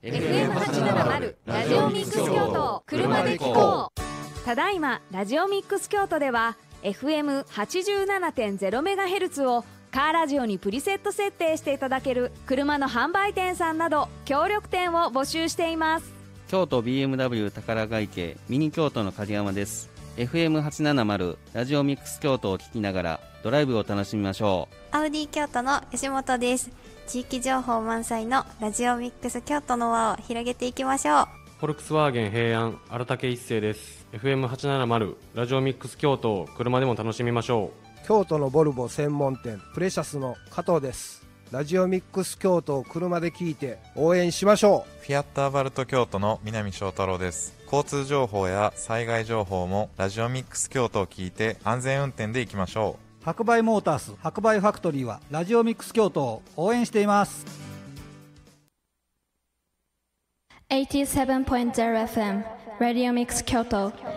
FM870 ラジオミックス京都車で聞こう。ただいまラジオミックス京都では FM87.0MHz をカーラジオにプリセット設定していただける車の販売店さんなど協力店を募集しています。 京都 BMW 宝ヶ池ミニ京都の影山です。 FM870 ラジオミックス京都を聞きながらドライブを楽しみましょう。 アウディ京都の吉本です。地域情報満載のラジオミックス京都の輪を広げていきましょう。 フォルクスワーゲン平安荒竹一生です。 FM870 ラジオミックス京都を車でも楽しみましょう。京都のボルボ専門店プレシャスの加藤です。ラジオミックス京都を車で聞いて応援しましょう。 フィアットアバルト京都の南翔太郎です。交通情報や災害情報もラジオミックス京都を聞いて安全運転でいきましょう。 白梅モータース白梅ファクトリーはラジオミックス京都を応援しています。 87.0 FM ラジオミックス京都